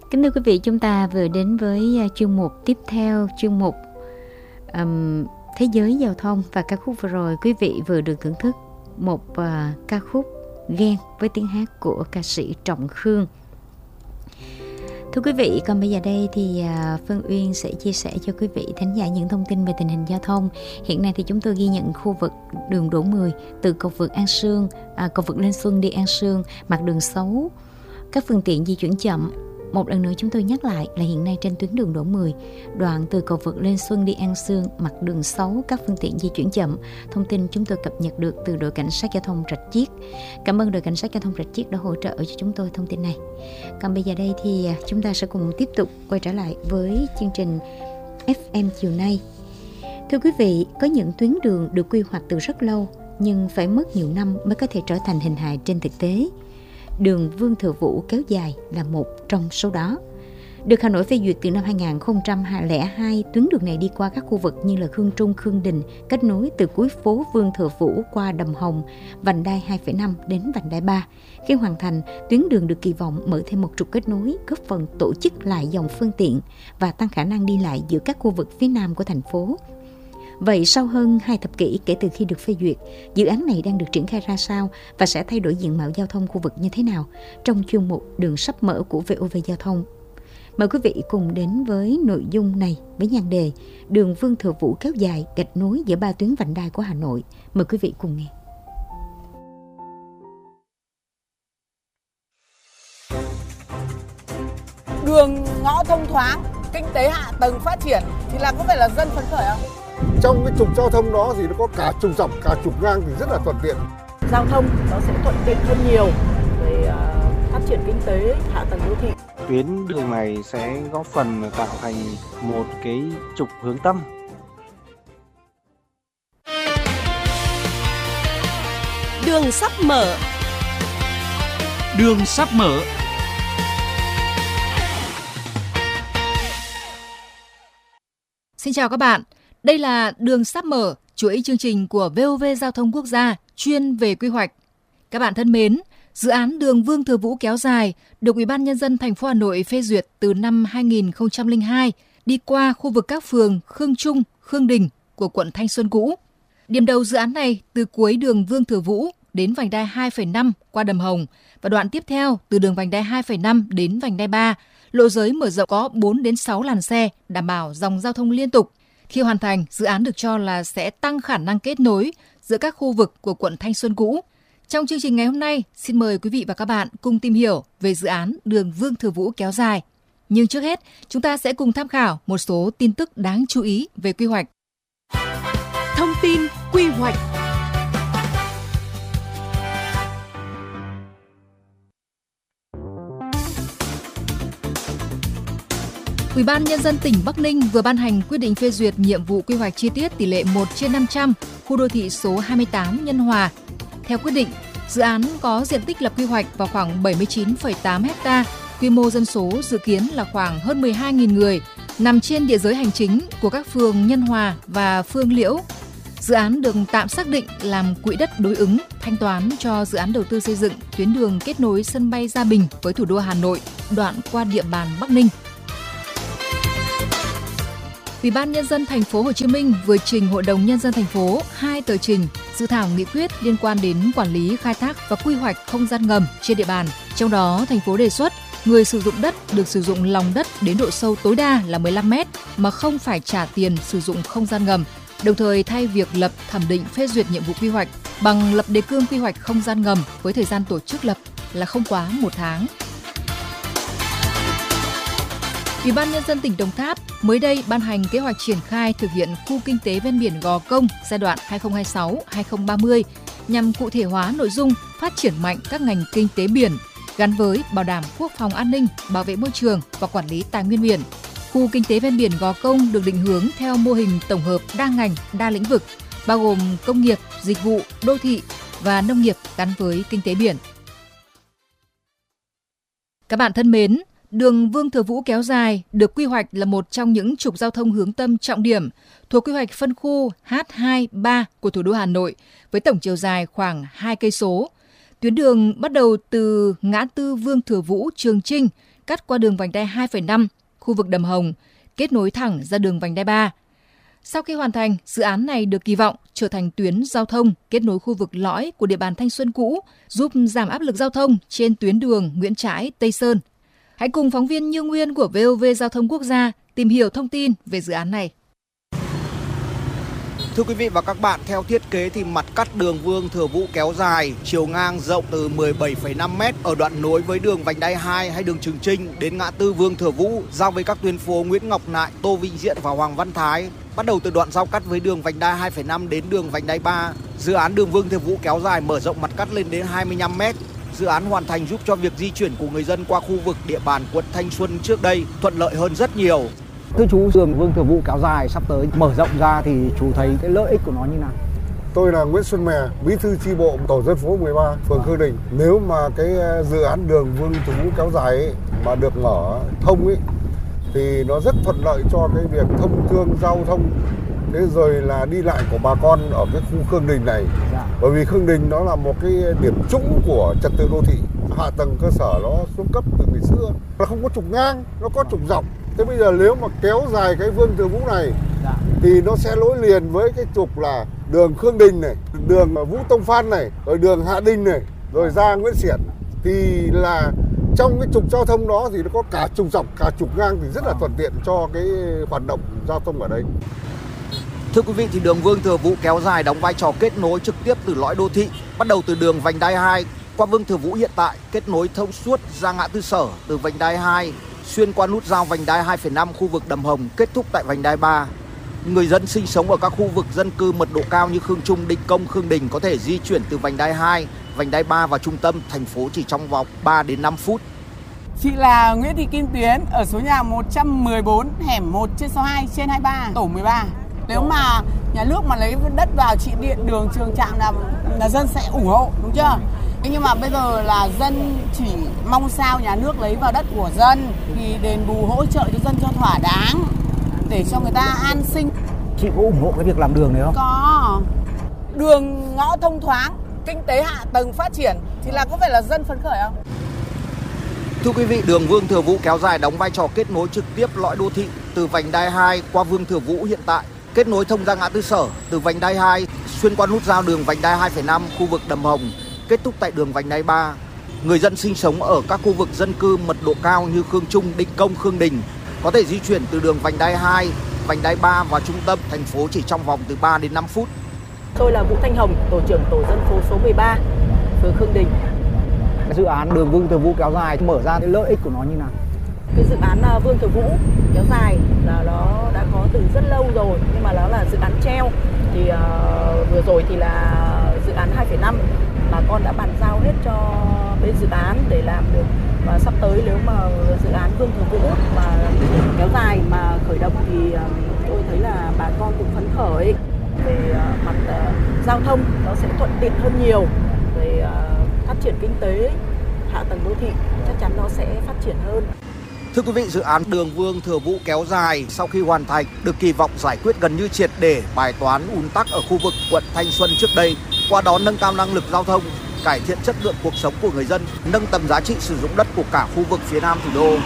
Kính thưa quý vị, chúng ta vừa đến với chuyên mục tiếp theo, chuyên mục Thế giới giao thông, và ca khúc vừa rồi quý vị vừa được thưởng thức một ca khúc Ghen với tiếng hát của ca sĩ Trọng Khương. Thưa quý vị, còn bây giờ đây thì Phương Uyên sẽ chia sẻ cho quý vị thính giả những thông tin về tình hình giao thông. Hiện nay thì chúng tôi ghi nhận khu vực đường Đỗ Mười từ cầu vượt An Sương, cầu vượt Lên Xuân đi An Sương, mặt đường xấu, các phương tiện di chuyển chậm. Một lần nữa chúng tôi nhắc lại là hiện nay trên tuyến đường Đỗ Mười, đoạn từ cầu vượt Lên Xuân đi An Sương, mặt đường xấu, các phương tiện di chuyển chậm. Thông tin chúng tôi cập nhật được từ đội cảnh sát giao thông Rạch Chiếc. Cảm ơn đội cảnh sát giao thông Rạch Chiếc đã hỗ trợ cho chúng tôi thông tin này. Còn bây giờ đây thì chúng ta sẽ cùng tiếp tục quay trở lại với chương trình FM chiều nay. Thưa quý vị, có những tuyến đường được quy hoạch từ rất lâu nhưng phải mất nhiều năm mới có thể trở thành hình hài trên thực tế. Đường Vương Thừa Vũ kéo dài là một trong số đó. Được Hà Nội phê duyệt từ năm 2002, tuyến đường này đi qua các khu vực như là Khương Trung, Khương Đình, kết nối từ cuối phố Vương Thừa Vũ qua Đầm Hồng, vành đai 2,5 đến vành đai 3. Khi hoàn thành, tuyến đường được kỳ vọng mở thêm một trục kết nối, góp phần tổ chức lại dòng phương tiện và tăng khả năng đi lại giữa các khu vực phía nam của thành phố. Vậy sau hơn 2 thập kỷ kể từ khi được phê duyệt, dự án này đang được triển khai ra sao và sẽ thay đổi diện mạo giao thông khu vực như thế nào? Trong chuyên mục Đường sắp mở của VOV Giao thông, mời quý vị cùng đến với nội dung này với nhan đề Đường Vương Thừa Vũ kéo dài gạch nối giữa 3 tuyến vành đai của Hà Nội. Mời quý vị cùng nghe. Đường ngõ thông thoáng, kinh tế hạ tầng phát triển thì là có phải là dân phấn khởi không? Trong cái trục giao thông đó thì nó có cả trục dọc, cả trục ngang thì rất là thuận tiện. Giao thông nó sẽ thuận tiện hơn nhiều về phát triển kinh tế, hạ tầng đô thị. Tuyến đường này sẽ góp phần tạo thành một cái trục hướng tâm. Đường sắp mở. Đường sắp mở. Xin chào các bạn. Đây là Đường sắp mở, chuỗi chương trình của VOV Giao thông Quốc gia chuyên về quy hoạch. Các bạn thân mến, dự án đường Vương Thừa Vũ kéo dài được Ủy ban Nhân dân thành phố Hà Nội phê duyệt từ năm 2002, đi qua khu vực các phường Khương Trung, Khương Đình của quận Thanh Xuân cũ. Điểm đầu dự án này từ cuối đường Vương Thừa Vũ đến vành đai 2,5 qua Đầm Hồng và đoạn tiếp theo từ đường vành đai 2,5 đến vành đai 3. Lộ giới mở rộng có 4 đến 6 làn xe, đảm bảo dòng giao thông liên tục. Khi hoàn thành, dự án được cho là sẽ tăng khả năng kết nối giữa các khu vực của quận Thanh Xuân cũ. Trong chương trình ngày hôm nay, xin mời quý vị và các bạn cùng tìm hiểu về dự án đường Vương Thừa Vũ kéo dài. Nhưng trước hết, chúng ta sẽ cùng tham khảo một số tin tức đáng chú ý về quy hoạch. Thông tin quy hoạch. Ủy ban Nhân dân tỉnh Bắc Ninh vừa ban hành quyết định phê duyệt nhiệm vụ quy hoạch chi tiết tỷ lệ 1/500 khu đô thị số 28 Nhân Hòa. Theo quyết định, dự án có diện tích lập quy hoạch vào khoảng 79,8 ha, quy mô dân số dự kiến là khoảng hơn 12.000 người, nằm trên địa giới hành chính của các phường Nhân Hòa và Phương Liễu. Dự án được tạm xác định làm quỹ đất đối ứng thanh toán cho dự án đầu tư xây dựng tuyến đường kết nối sân bay Gia Bình với thủ đô Hà Nội, đoạn qua địa bàn Bắc Ninh. Ủy ban Nhân dân thành phố Hồ Chí Minh vừa trình Hội đồng Nhân dân thành phố 2 tờ trình dự thảo nghị quyết liên quan đến quản lý, khai thác và quy hoạch không gian ngầm trên địa bàn. Trong đó, thành phố đề xuất người sử dụng đất được sử dụng lòng đất đến độ sâu tối đa là 15 m mà không phải trả tiền sử dụng không gian ngầm. Đồng thời thay việc lập thẩm định phê duyệt nhiệm vụ quy hoạch bằng lập đề cương quy hoạch không gian ngầm với thời gian tổ chức lập là không quá 1 tháng. Ủy ban Nhân dân tỉnh Đồng Tháp mới đây ban hành kế hoạch triển khai thực hiện khu kinh tế ven biển Gò Công giai đoạn 2026-2030 nhằm cụ thể hóa nội dung phát triển mạnh các ngành kinh tế biển gắn với bảo đảm quốc phòng an ninh, bảo vệ môi trường và quản lý tài nguyên biển. Khu kinh tế ven biển Gò Công được định hướng theo mô hình tổng hợp đa ngành, đa lĩnh vực, bao gồm công nghiệp, dịch vụ, đô thị và nông nghiệp gắn với kinh tế biển. Các bạn thân mến, đường Vương Thừa Vũ kéo dài được quy hoạch là một trong những trục giao thông hướng tâm trọng điểm thuộc quy hoạch phân khu H2, 3 của thủ đô Hà Nội với tổng chiều dài khoảng 2 cây số. Tuyến đường bắt đầu từ ngã tư Vương Thừa Vũ, Trường Chinh, cắt qua đường vành đai 2,5, khu vực Đầm Hồng, kết nối thẳng ra đường vành đai 3. Sau khi hoàn thành, dự án này được kỳ vọng trở thành tuyến giao thông kết nối khu vực lõi của địa bàn Thanh Xuân cũ, giúp giảm áp lực giao thông trên tuyến đường Nguyễn Trãi, Tây Sơn. Hãy cùng phóng viên Như Nguyên của VOV Giao thông Quốc gia tìm hiểu thông tin về dự án này. Thưa quý vị và các bạn, theo thiết kế thì mặt cắt đường Vương Thừa Vũ kéo dài, chiều ngang rộng từ 17,5 m ở đoạn nối với đường vành đai 2 hay đường Trường Chinh đến ngã tư Vương Thừa Vũ, giao với các tuyến phố Nguyễn Ngọc Nại, Tô Vĩnh Diện và Hoàng Văn Thái. Bắt đầu từ đoạn giao cắt với đường vành đai 2,5 đến đường vành đai 3, dự án đường Vương Thừa Vũ kéo dài mở rộng mặt cắt lên đến 25 m. Dự án hoàn thành giúp cho việc di chuyển của người dân qua khu vực địa bàn quận Thanh Xuân trước đây thuận lợi hơn rất nhiều. Thưa chú, đường Vương Thừa Vũ kéo dài sắp tới mở rộng ra thì chú thấy cái lợi ích của nó như nào? Tôi là Nguyễn Xuân Mè, bí thư chi bộ tổ dân phố 13, phường Khương Đình. Nếu mà cái dự án đường Vương Thừa Vũ kéo dài ấy, mà được mở thông ấy, thì nó rất thuận lợi cho cái việc thông thương giao thông, thế rồi là đi lại của bà con ở cái khu Khương Đình này. Bởi vì Khương Đình nó là một cái điểm trũng của trật tự đô thị, hạ tầng cơ sở nó xuống cấp từ ngày xưa, nó không có trục ngang, nó có trục dọc. Thế bây giờ nếu mà kéo dài cái Vương Thừa Vũ này thì nó sẽ nối liền với cái trục là đường Khương Đình này, đường Vũ Tông Phan này, rồi đường Hạ Đình này, rồi ra Nguyễn Xiển. Thì là trong cái trục giao thông đó thì nó có cả trục dọc, cả trục ngang thì rất là thuận tiện cho cái hoạt động giao thông ở đây. Thưa quý vị, thì đường Vương Thừa Vũ kéo dài đóng vai trò kết nối trực tiếp từ lõi đô thị, bắt đầu từ đường vành đai 2 qua Vương Thừa Vũ hiện tại, kết nối thông suốt ra ngã tư Sở từ vành đai 2, xuyên qua nút giao vành đai 2,5 khu vực Đầm Hồng, kết thúc tại vành đai 3. Người dân sinh sống ở các khu vực dân cư mật độ cao như Khương Trung, Định Công, Khương Đình có thể di chuyển từ vành đai 2, vành đai 3 vào trung tâm thành phố chỉ trong vòng 3 đến 5 phút. Chị là Nguyễn Thị Kim Tuyến ở số nhà 114, hẻm 1/62 trên 23, tổ 13. Nếu mà nhà nước mà lấy đất vào trị điện đường Trường Trạm là dân sẽ ủng hộ, đúng chưa? Nhưng mà bây giờ là dân chỉ mong sao nhà nước lấy vào đất của dân thì đền bù hỗ trợ cho dân cho thỏa đáng để cho người ta an sinh. Chị có ủng hộ cái việc làm đường này không? Có. Đường ngõ thông thoáng, kinh tế hạ tầng phát triển thì là có phải là dân phấn khởi không? Thưa quý vị, đường Vương Thừa Vũ kéo dài đóng vai trò kết nối trực tiếp lõi đô thị từ vành đai 2 qua Vương Thừa Vũ hiện tại, kết nối thông ra ngã tư Sở từ vành đai 2, xuyên qua nút giao đường vành đai 2,5 khu vực Đầm Hồng, kết thúc tại đường vành đai 3. Người dân sinh sống ở các khu vực dân cư mật độ cao như Khương Trung, Định Công, Khương Đình có thể di chuyển từ đường vành đai 2, vành đai 3 vào trung tâm thành phố chỉ trong vòng từ 3 đến 5 phút. Tôi là Vũ Thanh Hồng, tổ trưởng tổ dân phố số 13, phường Khương Đình. Dự án đường Vương Thừa Vũ kéo dài mở ra cái lợi ích của nó như nào? Cái dự án Vương Thừa Vũ kéo dài là nó đã có từ rất lâu rồi, nhưng mà nó là dự án treo. Thì vừa rồi thì là dự án 2,5 bà con đã bàn giao hết cho bên dự án để làm được, và sắp tới nếu mà dự án Vương Thừa Vũ mà kéo dài mà khởi động thì tôi thấy là bà con cũng phấn khởi về mặt giao thông, nó sẽ thuận tiện hơn nhiều về phát triển kinh tế, hạ tầng đô thị chắc chắn nó sẽ phát triển hơn. Thưa quý vị, dự án đường Vương Thừa Vũ kéo dài sau khi hoàn thành được kỳ vọng giải quyết gần như triệt để bài toán ùn tắc ở khu vực quận Thanh Xuân trước đây, qua đó nâng cao năng lực giao thông, cải thiện chất lượng cuộc sống của người dân, nâng tầm giá trị sử dụng đất của cả khu vực phía Nam thủ đô.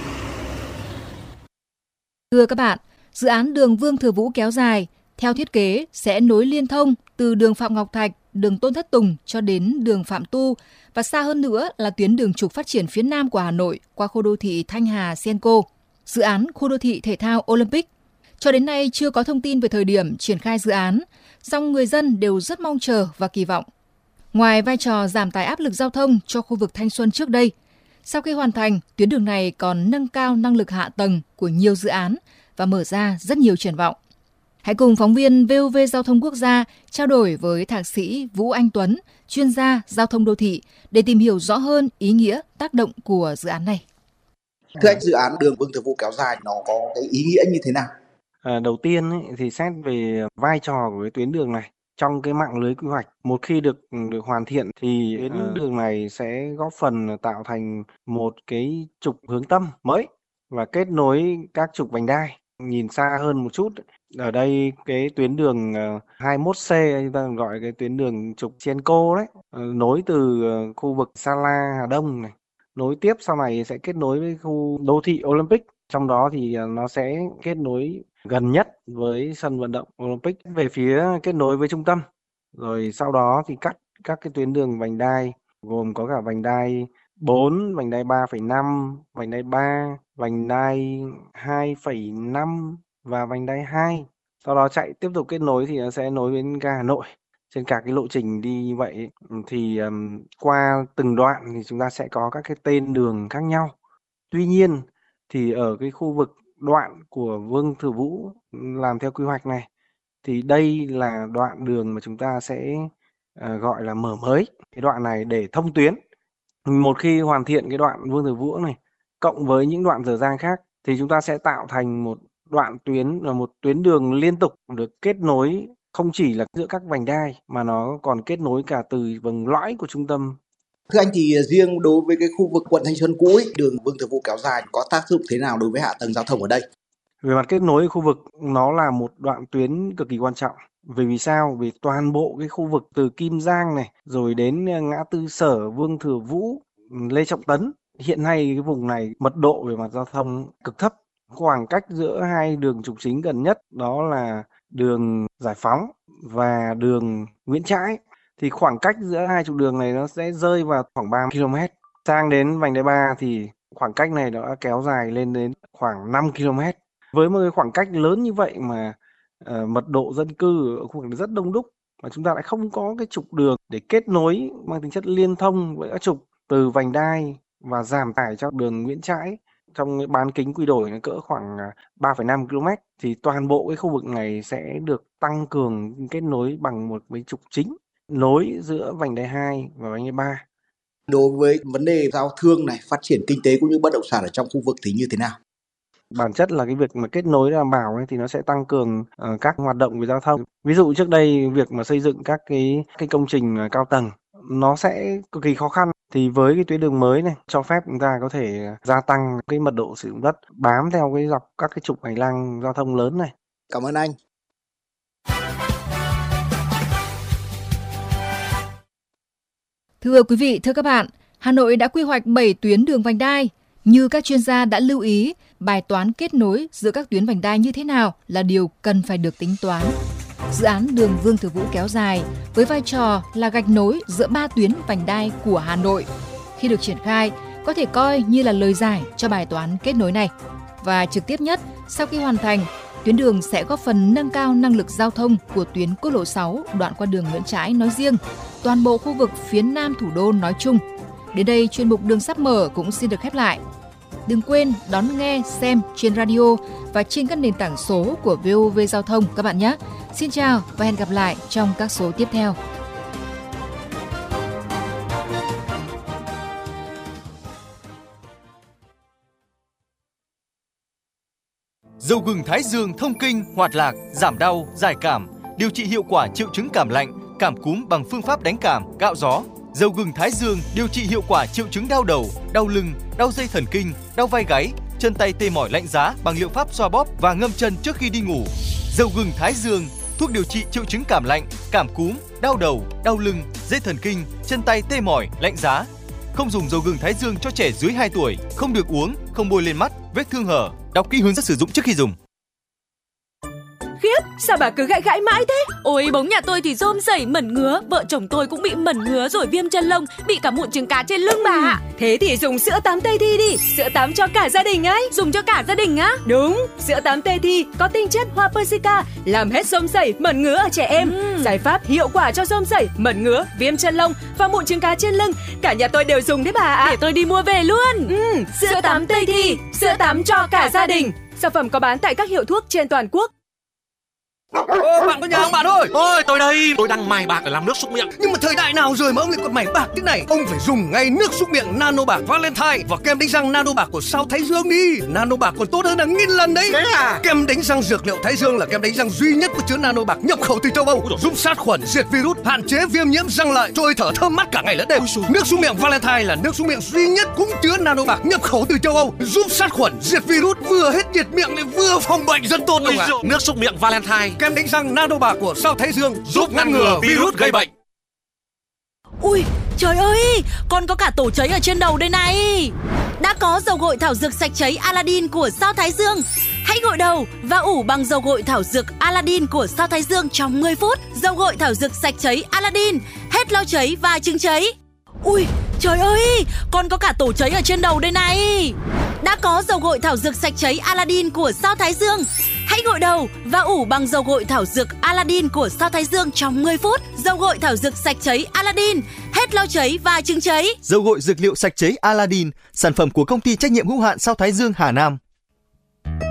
Thưa các bạn, dự án đường Vương Thừa Vũ kéo dài theo thiết kế sẽ nối liên thông từ đường Phạm Ngọc Thạch, đường Tôn Thất Tùng cho đến đường Phạm Tu, và xa hơn nữa là tuyến đường trục phát triển phía Nam của Hà Nội qua khu đô thị Thanh Hà Cenco, dự án khu đô thị thể thao Olympic. Cho đến nay chưa có thông tin về thời điểm triển khai dự án, song người dân đều rất mong chờ và kỳ vọng. Ngoài vai trò giảm tải áp lực giao thông cho khu vực Thanh Xuân trước đây, sau khi hoàn thành, tuyến đường này còn nâng cao năng lực hạ tầng của nhiều dự án và mở ra rất nhiều triển vọng. Hãy cùng phóng viên VOV Giao thông Quốc gia trao đổi với Thạc sĩ Vũ Anh Tuấn, chuyên gia giao thông đô thị để tìm hiểu rõ hơn ý nghĩa, tác động của dự án này. Thưa anh, dự án đường Vương Thừa Vũ kéo dài nó có cái ý nghĩa như thế nào? Đầu tiên thì xét về vai trò của cái tuyến đường này trong cái mạng lưới quy hoạch, một khi được hoàn thiện thì tuyến đường này sẽ góp phần tạo thành một cái trục hướng tâm mới và kết nối các trục vành đai. Nhìn xa hơn một chút, ở đây cái tuyến đường 21C, chúng ta gọi cái tuyến đường trục Cenco đấy, nối từ khu vực Sa La, Hà Đông này nối tiếp sau này sẽ kết nối với khu đô thị Olympic. Trong đó thì nó sẽ kết nối gần nhất với sân vận động Olympic về phía kết nối với trung tâm. Rồi sau đó thì cắt các cái tuyến đường vành đai gồm có cả vành đai 4, vành đai 3,5, vành đai 3, vành đai 2,5 và vành đai 2. Sau đó chạy tiếp tục kết nối thì nó sẽ nối đến ga Hà Nội. Trên cả cái lộ trình đi như vậy thì qua từng đoạn thì chúng ta sẽ có các cái tên đường khác nhau. Tuy nhiên thì ở cái khu vực đoạn của Vương Thừa Vũ làm theo quy hoạch này thì đây là đoạn đường mà chúng ta sẽ gọi là mở mới cái đoạn này để thông tuyến. Một khi hoàn thiện cái đoạn Vương Thừa Vũ này cộng với những đoạn dở dang khác thì chúng ta sẽ tạo thành một đoạn tuyến là một tuyến đường liên tục được kết nối không chỉ là giữa các vành đai mà nó còn kết nối cả từ vầng lõi của trung tâm. Thưa anh, thì riêng đối với cái khu vực quận Thanh Xuân cũ ấy, đường Vương Thừa Vũ kéo dài có tác dụng thế nào đối với hạ tầng giao thông ở đây? Về mặt kết nối khu vực, nó là một đoạn tuyến cực kỳ quan trọng. Vì sao? Vì toàn bộ cái khu vực từ Kim Giang này rồi đến ngã tư Sở, Vương Thừa Vũ, Lê Trọng Tấn, hiện nay cái vùng này mật độ về mặt giao thông cực thấp. Khoảng cách giữa hai đường trục chính gần nhất đó là đường Giải Phóng và đường Nguyễn Trãi. Thì khoảng cách giữa hai trục đường này nó sẽ rơi vào khoảng 30 km. Sang đến vành đai 3 thì khoảng cách này đã kéo dài lên đến khoảng 5 km. Với một cái khoảng cách lớn như vậy mà mật độ dân cư ở khu vực rất đông đúc mà chúng ta lại không có cái trục đường để kết nối mang tính chất liên thông với các trục từ vành đai và giảm tải cho đường Nguyễn Trãi trong cái bán kính quy đổi nó cỡ khoảng 3,5 km thì toàn bộ cái khu vực này sẽ được tăng cường kết nối bằng một cái trục chính nối giữa vành đai 2 và vành đai 3. Đối với vấn đề giao thương này, phát triển kinh tế cũng như bất động sản ở trong khu vực thì như thế nào? Bản chất là cái việc mà kết nối đảm bảo ấy, thì nó sẽ tăng cường các hoạt động về giao thông. Ví dụ trước đây việc mà xây dựng các cái công trình cao tầng nó sẽ cực kỳ khó khăn. Thì với cái tuyến đường mới này cho phép chúng ta có thể gia tăng cái mật độ sử dụng đất bám theo cái dọc các cái trục hành lang giao thông lớn này. Cảm ơn anh. Thưa quý vị, thưa các bạn, Hà Nội đã quy hoạch 7 tuyến đường vành đai. Như các chuyên gia đã lưu ý, bài toán kết nối giữa các tuyến vành đai như thế nào là điều cần phải được tính toán. Dự án đường Vương Thừa Vũ kéo dài với vai trò là gạch nối giữa 3 tuyến vành đai của Hà Nội. Khi được triển khai, có thể coi như là lời giải cho bài toán kết nối này. Và trực tiếp nhất, sau khi hoàn thành, tuyến đường sẽ góp phần nâng cao năng lực giao thông của tuyến quốc lộ 6 đoạn qua đường Nguyễn Trãi nói riêng, toàn bộ khu vực phía nam thủ đô nói chung. Đến đây, chuyên mục Đường Sắp Mở cũng xin được khép lại. Đừng quên đón nghe, xem trên radio và trên các nền tảng số của VOV Giao thông các bạn nhé. Xin chào và hẹn gặp lại trong các số tiếp theo. Dầu gừng Thái Dương thông kinh, hoạt lạc, giảm đau, giải cảm, điều trị hiệu quả triệu chứng cảm lạnh, cảm cúm bằng phương pháp đánh cảm, cạo gió. Dầu gừng Thái Dương điều trị hiệu quả triệu chứng đau đầu, đau lưng, đau dây thần kinh, đau vai gáy, chân tay tê mỏi lạnh giá bằng liệu pháp xoa bóp và ngâm chân trước khi đi ngủ. Dầu gừng Thái Dương, thuốc điều trị triệu chứng cảm lạnh, cảm cúm, đau đầu, đau lưng, dây thần kinh, chân tay tê mỏi, lạnh giá. Không dùng dầu gừng Thái Dương cho trẻ dưới 2 tuổi, không được uống, không bôi lên mắt, vết thương hở. Đọc kỹ hướng dẫn sử dụng trước khi dùng. Khiếp, sao bà cứ gãi mãi thế? Ôi, bóng nhà tôi thì rôm rẩy mẩn ngứa, vợ chồng tôi cũng bị mẩn ngứa rồi viêm chân lông, bị cả mụn trứng cá trên lưng bà ạ. Thế thì dùng sữa tắm Tây Thi đi, sữa tắm cho cả gia đình ấy. Dùng cho cả gia đình á? Đúng, sữa tắm Tây Thi có tinh chất hoa persica, làm hết rôm rẩy, mẩn ngứa ở trẻ em. Giải pháp hiệu quả cho rôm rẩy, mẩn ngứa, viêm chân lông và mụn trứng cá trên lưng. Cả nhà tôi đều dùng đấy bà ạ. Để tôi đi mua về luôn. Sữa tắm Tây Thi, sữa tắm cho cả gia đình. Sản phẩm có bán tại các hiệu thuốc trên toàn quốc. Bạn có nhà không bạn ơi? Ôi tôi đây, tôi đang mài bạc để làm nước súc miệng. Nhưng mà thời đại nào rồi mà ông lại còn mài bạc thế này? Ông phải dùng ngay nước súc miệng Nano Bạc Valentine và kem đánh răng Nano Bạc của Sao Thái Dương đi. Nano Bạc còn tốt hơn là 1000 lần đấy. Thế à? Kem đánh răng dược liệu Thái Dương là kem đánh răng duy nhất có chứa Nano Bạc nhập khẩu từ châu Âu, giúp sát khuẩn, diệt virus, hạn chế viêm nhiễm răng lợi, trôi thở thơm mát cả ngày lẫn đêm. Nước súc miệng Valentine là nước súc miệng duy nhất cũng chứa Nano Bạc nhập khẩu từ châu Âu, giúp sát khuẩn, diệt virus, vừa hết nhiệt miệng lại vừa phòng bệnh rất tốt đúng không ạ? Nước súc miệng Valentine, kem đánh răng Nano Bạc của Sao Thái Dương giúp ngăn ngừa virus gây bệnh. Ui, Trời ơi, con có cả tổ cháy ở trên đầu đây này. Đã có dầu gội thảo dược sạch cháy Aladdin của Sao Thái Dương. Hãy gội đầu và ủ bằng dầu gội thảo dược Aladdin của Sao Thái Dương trong 10 phút. Dầu gội thảo dược sạch cháy Aladdin, hết lo cháy và chứng cháy. Ui, trời ơi, con có cả tổ cháy ở trên đầu đây này. Đã có dầu gội thảo dược sạch cháy Aladdin của Sao Thái Dương. Hãy gội đầu và ủ bằng dầu gội thảo dược Aladdin của Sao Thái Dương trong 10 phút. Dầu gội thảo dược sạch cháy Aladdin, hết lo cháy và chứng cháy. Dầu gội dược liệu sạch cháy Aladdin, sản phẩm của công ty trách nhiệm hữu hạn Sao Thái Dương Hà Nam.